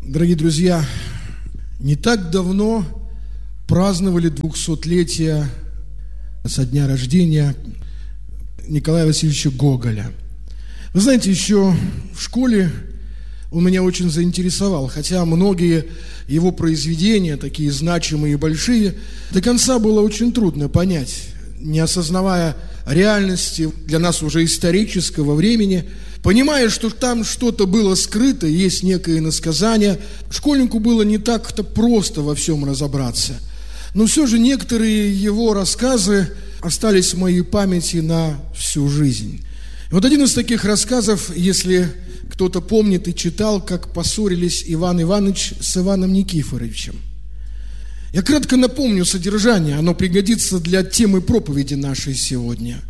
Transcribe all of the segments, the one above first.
Дорогие друзья, не так давно праздновали 200-летие со дня рождения Николая Васильевича Гоголя. Вы знаете, еще в школе он меня очень заинтересовал, хотя многие его произведения, такие значимые и большие, до конца было очень трудно понять, не осознавая реальности для нас уже исторического времени, понимая, что там что-то было скрыто, есть некое иносказание, школьнику было не так-то просто во всем разобраться. Но все же некоторые его рассказы остались в моей памяти на всю жизнь. И вот один из таких рассказов, если кто-то помнит и читал, как поссорились Иван Иванович с Иваном Никифоровичем. Я кратко напомню содержание, оно пригодится для темы проповеди нашей сегодня.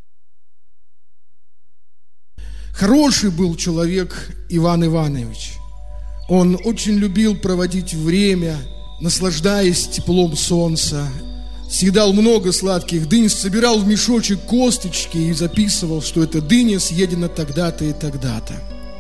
Хороший был человек Иван Иванович. Он очень любил проводить время, наслаждаясь теплом солнца. Съедал много сладких дынь, собирал в мешочек косточки и записывал, что эта дыня съедена тогда-то и тогда-то.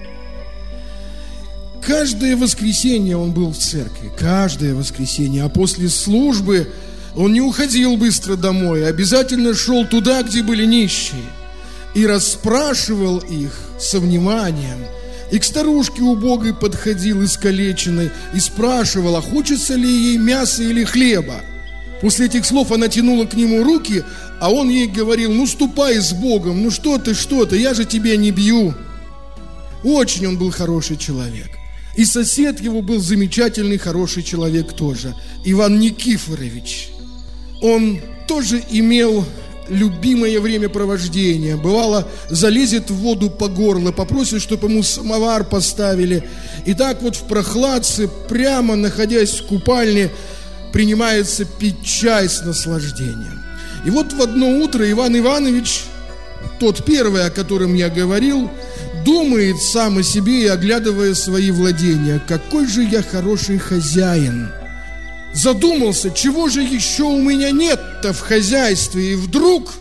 Каждое воскресенье он был в церкви, каждое воскресенье, а после службы он не уходил быстро домой, обязательно шел туда, где были нищие, и расспрашивал их со вниманием. И к старушке убогой подходил искалеченной и спрашивал, а хочется ли ей мяса или хлеба. После этих слов она тянула к нему руки, а он ей говорил: ну ступай с Богом, ну что ты, я же тебя не бью. Очень он был хороший человек. И сосед его был замечательный, хороший человек тоже, Иван Никифорович. Он тоже имел любимое времяпровождение. Бывало, залезет в воду по горло, попросит, чтобы ему самовар поставили. И так вот в прохладце, прямо находясь в купальне, принимается пить чай с наслаждением. И вот в одно утро Иван Иванович, тот первый, о котором я говорил, думает сам о себе и оглядывая свои владения: какой же я хороший хозяин. Задумался, чего же еще у меня нет-то в хозяйстве. И вдруг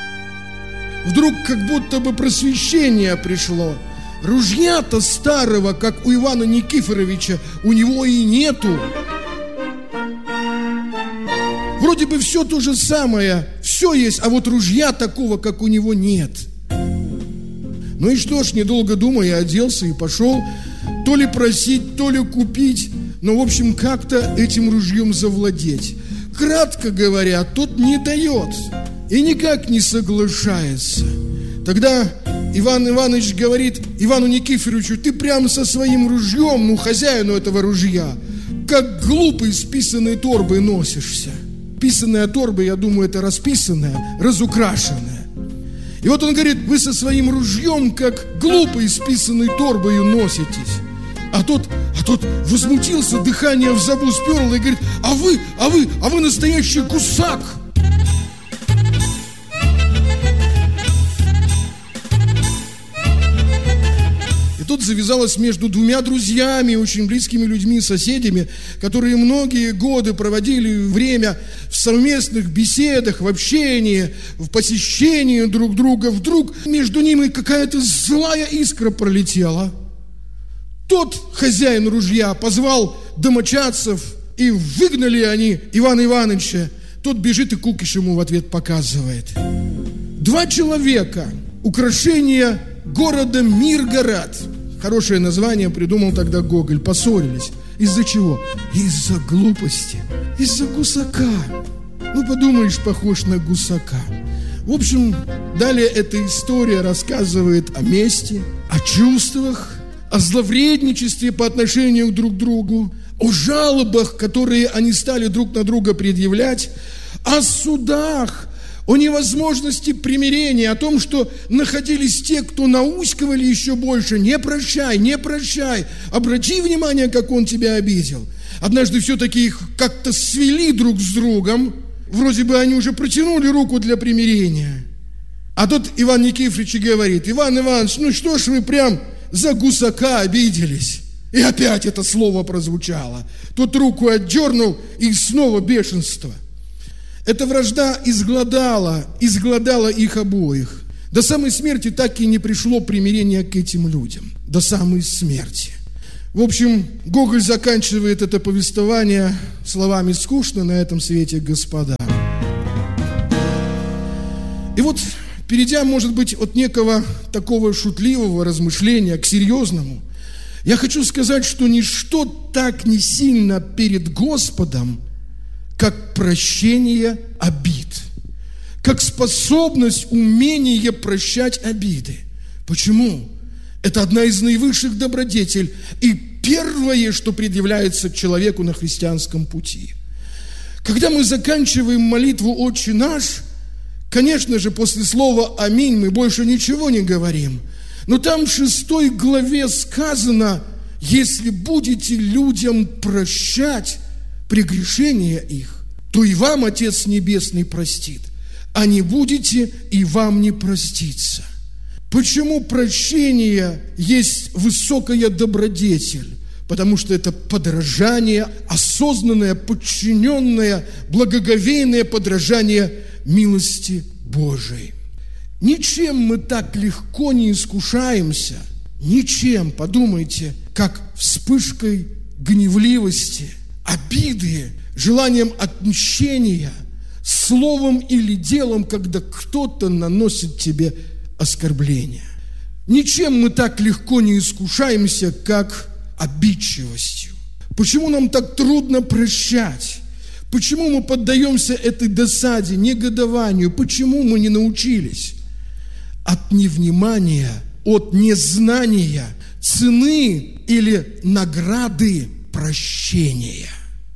как будто бы просвещение пришло. Ружья-то старого, как у Ивана Никифоровича, у него и нету. Вроде бы все то же самое, все есть, а вот ружья такого, как у него, нет. Ну и что ж, недолго думая, оделся и пошел то ли просить, то ли купить, но, в общем, как-то этим ружьем завладеть. Кратко говоря, тот не дает и никак не соглашается. Тогда Иван Иванович говорит Ивану Никифоровичу: ты прямо со своим ружьем, хозяину этого ружья, как глупый с писаной торбой носишься. Писаная торба, я думаю, это расписанная, разукрашенная. И вот он говорит: вы со своим ружьем, как глупый с писаной торбою носитесь. А тот возмутился, дыхание в забу сперло и говорит: а вы настоящий гусак. И тут завязалось между двумя друзьями, очень близкими людьми, соседями, которые многие годы проводили время в совместных беседах, в общении, в посещении друг друга. Вдруг между ними какая-то злая искра пролетела. Тот хозяин ружья позвал домочадцев, и выгнали они Ивана Ивановича. Тот бежит и кукиш ему в ответ показывает. 2 человека, украшение города Миргород, хорошее название придумал тогда Гоголь, поссорились. Из-за чего? Из-за глупости, из-за гусака. Подумаешь, похож на гусака. В общем, далее эта история рассказывает о мести, о чувствах, о зловредничестве по отношению друг к другу, о жалобах, которые они стали друг на друга предъявлять, о судах, о невозможности примирения, о том, что находились те, кто науськивали еще больше: не прощай, обрати внимание, как он тебя обидел. Однажды все-таки их как-то свели друг с другом, вроде бы они уже протянули руку для примирения. А тут Иван Никифорович говорит: Иван Иванович, что ж вы прям за гусака обиделись? И опять это слово прозвучало. Тот руку отдернул, и снова бешенство. Эта вражда изгладала их обоих. До самой смерти так и не пришло примирение к этим людям. До самой смерти. В общем, Гоголь заканчивает это повествование словами «скучно на этом свете, господа». И вот, перейдя, может быть, от некого такого шутливого размышления к серьезному, я хочу сказать, что ничто так не сильно перед Господом, как прощение обид, как способность, умение прощать обиды. Почему? Это одна из наивысших добродетелей и первое, что предъявляется человеку на христианском пути. Когда мы заканчиваем молитву «Отче наш», конечно же, после слова «Аминь» мы больше ничего не говорим. Но там в 6 главе сказано: «Если будете людям прощать прегрешения их, то и вам Отец Небесный простит, а не будете, и вам не простится». Почему прощение есть высокая добродетель? Потому что это подражание, осознанное, подчиненное, благоговейное подражание милости Божией. Ничем мы так легко не искушаемся, ничем, подумайте, как вспышкой гневливости, обиды, желанием отмщения, словом или делом, когда кто-то наносит тебе оскорбление. Ничем мы так легко не искушаемся, как обидчивостью. Почему нам так трудно прощать? Почему мы поддаемся этой досаде, негодованию? Почему мы не научились? От невнимания, от незнания цены или награды прощения.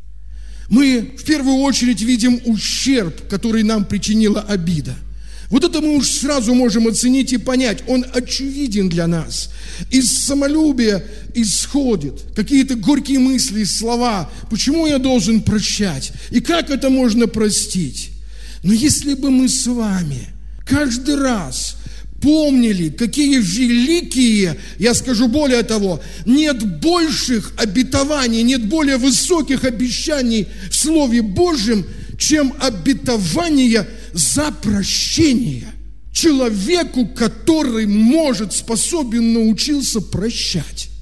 Мы в первую очередь видим ущерб, который нам причинила обида. Вот это мы уж сразу можем оценить и понять. Он очевиден для нас. Из самолюбия исходит какие-то горькие мысли, слова. Почему я должен прощать? И как это можно простить? Но если бы мы с вами каждый раз помнили, какие великие, я скажу более того, нет больших обетований, нет более высоких обещаний в Слове Божьем, чем обетование за прощение человеку, который способен научился прощать.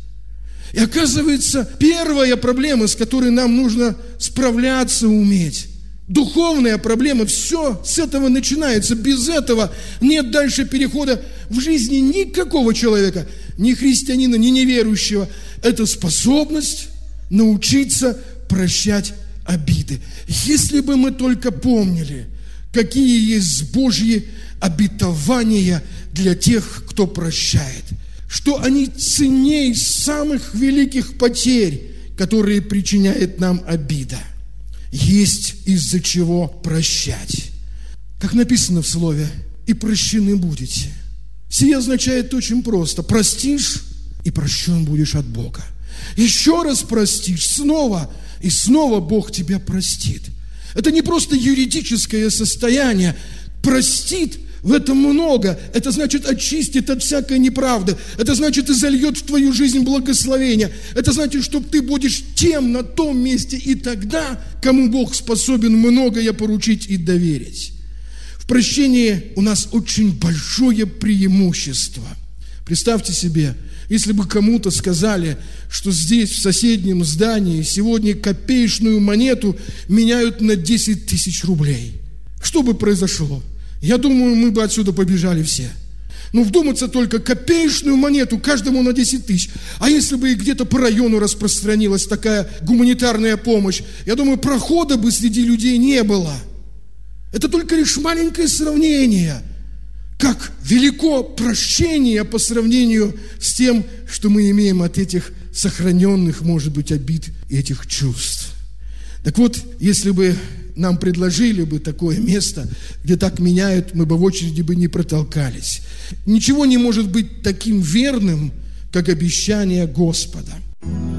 И оказывается, первая проблема, с которой нам нужно справляться, уметь, духовная проблема, все с этого начинается. Без этого нет дальше перехода в жизни никакого человека, ни христианина, ни неверующего. Это способность научиться прощать обиды. Если бы мы только помнили, какие есть Божьи обетования для тех, кто прощает, что они ценней самых великих потерь, которые причиняет нам обида. Есть из-за чего прощать. Как написано в слове: «И прощены будете». Сие означает очень просто: простишь, и прощен будешь от Бога. Еще раз простишь, снова, и снова Бог тебя простит. Это не просто юридическое состояние. Простит, в этом много. Это значит, очистит от всякой неправды. Это значит, изольет в твою жизнь благословение. Это значит, что ты будешь тем на том месте и тогда, кому Бог способен многое поручить и доверить. В прощении у нас очень большое преимущество. Представьте себе, если бы кому-то сказали, что здесь, в соседнем здании, сегодня копеечную монету меняют на 10 тысяч рублей. Что бы произошло? Я думаю, мы бы отсюда побежали все. Ну, вдуматься только, копеечную монету каждому на 10 тысяч. А если бы и где-то по району распространилась такая гуманитарная помощь, я думаю, прохода бы среди людей не было. Это только лишь маленькое сравнение. Как велико прощение по сравнению с тем, что мы имеем от этих сохраненных, может быть, обид и этих чувств. Так вот, если бы нам предложили бы такое место, где так меняют, мы бы в очереди бы не протолкались. Ничего не может быть таким верным, как обещание Господа.